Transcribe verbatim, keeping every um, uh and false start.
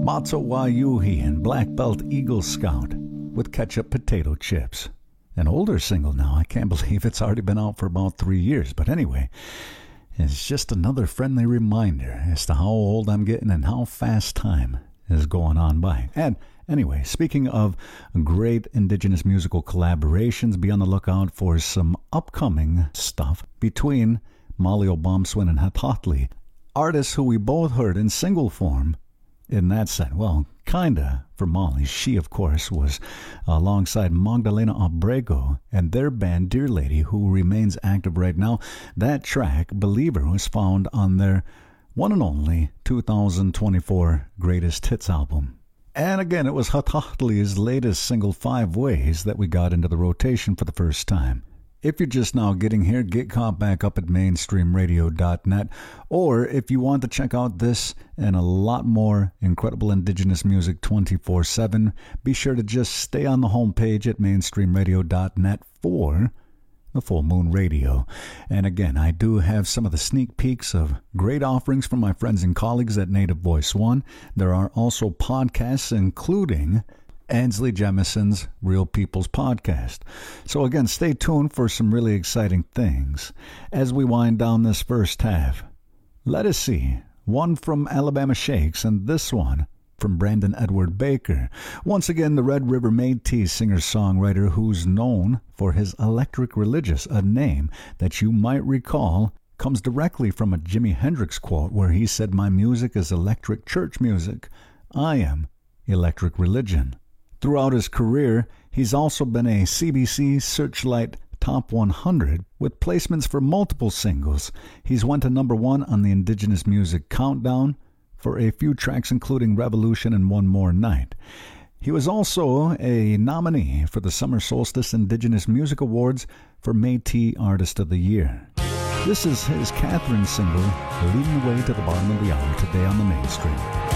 Matzo Wayuhi and Black Belt Eagle Scout with Ketchup Potato Chips. An older single now. I can't believe it's already been out for about three years. But anyway, it's just another friendly reminder as to how old I'm getting and how fast time is going on by. And anyway, speaking of great indigenous musical collaborations, be on the lookout for some upcoming stuff between Molly O'Bomswin and Hathatli, artists who we both heard in single form in that set. Well, kinda for Molly. She, of course, was alongside Magdalena Abrego and their band Dear Lady, who remains active right now. That track, Believer, was found on their one and only two thousand twenty-four Greatest Hits album. And again, it was Hathatli's latest single, Five Ways, that we got into the rotation for the first time. If you're just now getting here, get caught back up at mainstream radio dot net. Or if you want to check out this and a lot more incredible indigenous music twenty-four seven, be sure to just stay on the homepage at mainstream radio dot net for the Full Moon Radio. And again, I do have some of the sneak peeks of great offerings from my friends and colleagues at Native Voice One. There are also podcasts, including Ansley Jemison's Real People's Podcast. So again, stay tuned for some really exciting things as we wind down this first half. Let us see. One from Alabama Shakes and this one from Brandon Edward Baker. Once again, the Red River Métis singer-songwriter who's known for his Electric Religious, a name that you might recall comes directly from a Jimi Hendrix quote where he said, "My music is electric church music. I am electric religion." Throughout his career, he's also been a C B C Searchlight Top one hundred with placements for multiple singles. He's went to number one on the Indigenous Music Countdown for a few tracks, including Revolution and One More Night. He was also a nominee for the Summer Solstice Indigenous Music Awards for Métis Artist of the Year. This is his Catherine single, leading the way to the bottom of the hour today on the Mainstream.